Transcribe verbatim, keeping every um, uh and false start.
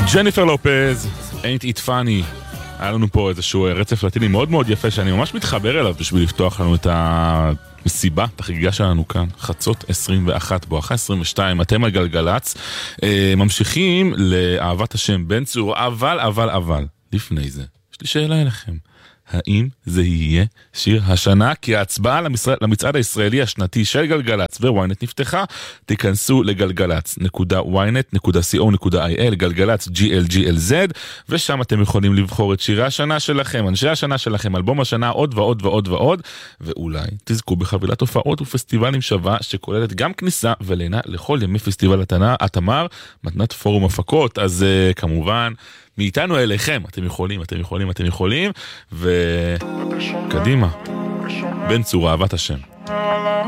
ג'ניפר לופז, Ain't It Funny. היה לנו פה איזשהו רצף לטיני מאוד מאוד יפה שאני ממש מתחבר אליו בשביל לפתוח לנו את המסיבה, את החגיגה שלנו כאן, חצות עשרים ואחת בואכה עשרים ושתיים, אתם על גלגלץ, ממשיכים לאהבת השם בן צור, אבל אבל אבל לפני זה יש לי שאלה אליכם, האם זה יהיה שיר השנה? כי ההצבעה למצעד הישראלי השנתי של גלגלץ וויינט נפתחה. תיכנסו לגלגלץ נקודה וויינט נקודה סי או נקודה איי אל, גלגלץ ג'י אל ג'י אל זד, ושם אתם יכולים לבחור את שירי השנה שלכם, אנשי השנה שלכם, אלבום השנה, עוד ועוד ועוד ועוד, ואולי תזכו בחבילת הופעות ופסטיבלים שווה שכוללת גם כניסה ולינה לכל ימי פסטיבל התמר, מתנת פורום הפקות. אז uh, כמובן מאיתנו אליכם, אתם יכולים, אתם יכולים, אתם יכולים, וקדימה, בן צור, אהבת השם.